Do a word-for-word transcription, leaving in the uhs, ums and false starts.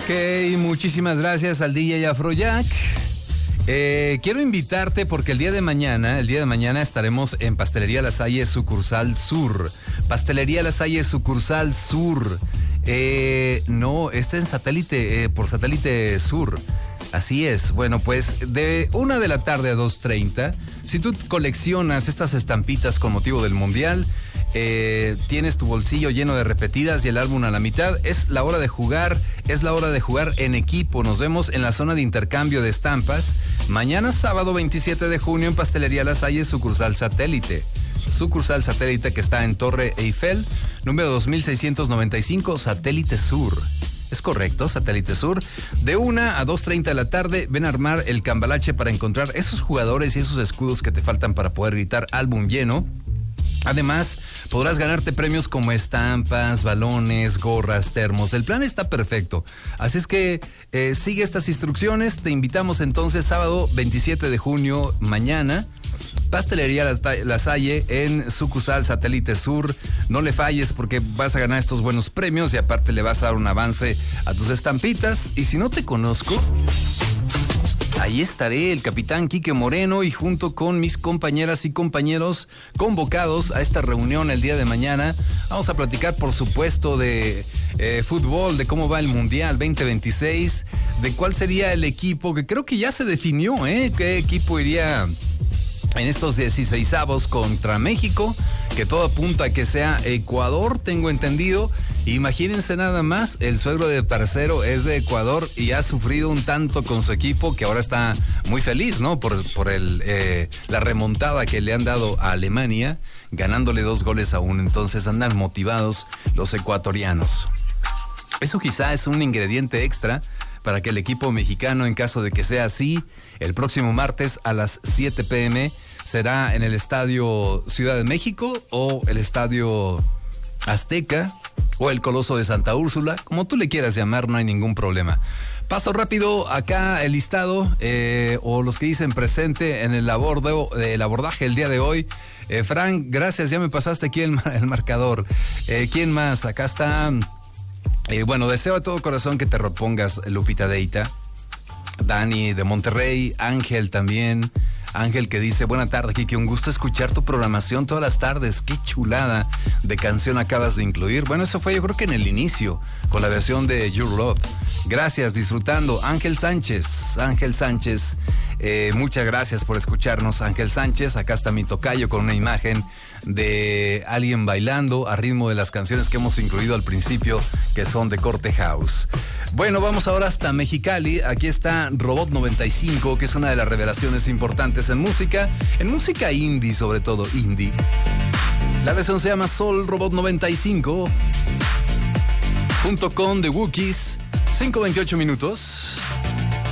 Ok, muchísimas gracias al D J Afrojack. Eh, quiero invitarte porque el día de mañana, el día de mañana estaremos en Pastelería La Salle Sucursal Sur. Pastelería La Salle Sucursal Sur. Eh, no, está en satélite, eh, por satélite sur. Así es. Bueno, pues de una de la tarde a dos treinta, si tú coleccionas estas estampitas con motivo del Mundial, eh, tienes tu bolsillo lleno de repetidas y el álbum a la mitad, es la hora de jugar, es la hora de jugar en equipo. Nos vemos en la zona de intercambio de estampas mañana sábado veintisiete de junio en Pastelería La Salle, sucursal satélite. Sucursal satélite que está en Torre Eiffel, número dos mil seiscientos noventa y cinco, Satélite Sur. Es correcto, Satélite Sur. De una a dos treinta de la tarde, ven a armar el cambalache para encontrar esos jugadores y esos escudos que te faltan para poder gritar álbum lleno. Además, podrás ganarte premios como estampas, balones, gorras, termos. El plan está perfecto. Así es que eh, sigue estas instrucciones. Te invitamos entonces sábado veintisiete de junio, mañana. Pastelería La Salle en sucursal Satélite Sur. No le falles porque vas a ganar estos buenos premios y aparte le vas a dar un avance a tus estampitas. Y si no te conozco, ahí estaré, el capitán Quique Moreno, y junto con mis compañeras y compañeros convocados a esta reunión el día de mañana. Vamos a platicar, por supuesto, de eh, fútbol, de cómo va el Mundial veinte veintiséis, de cuál sería el equipo, que creo que ya se definió, ¿eh? ¿Qué equipo iría en estos dieciseisavos contra México? Que todo apunta a que sea Ecuador, tengo entendido. Imagínense nada más, el suegro de Parcero es de Ecuador y ha sufrido un tanto con su equipo, que ahora está muy feliz, ¿no? Por, por el, eh, la remontada que le han dado a Alemania, ganándole dos goles a uno. Entonces andan motivados los ecuatorianos. Eso quizá es un ingrediente extra para que el equipo mexicano, en caso de que sea así, el próximo martes a las siete pe eme será en el Estadio Ciudad de México o el Estadio Azteca o el Coloso de Santa Úrsula, como tú le quieras llamar, no hay ningún problema. Paso rápido acá el listado, eh, o los que dicen presente en el, abordo, el abordaje el día de hoy. Eh, Frank, gracias, ya me pasaste aquí el, el marcador. Eh, ¿Quién más? Acá está... Eh, bueno, deseo de todo corazón que te repongas, Lupita Deita. Dani de Monterrey, Ángel también. Ángel que dice, buena tarde, Kike, un gusto escuchar tu programación todas las tardes. Qué chulada de canción acabas de incluir. Bueno, eso fue yo creo que en el inicio, con la versión de Your Love. Gracias, disfrutando. Ángel Sánchez, Ángel Sánchez, eh, muchas gracias por escucharnos, Ángel Sánchez. Acá está mi tocayo con una imagen de alguien bailando a ritmo de las canciones que hemos incluido al principio, que son de corte house. Bueno, vamos ahora hasta Mexicali. Aquí está Robot noventa y cinco, que es una de las revelaciones importantes en música, en música indie, sobre todo indie. La versión se llama Soul Robot noventa y cinco, junto con The Wookiees. cinco veintiocho minutos.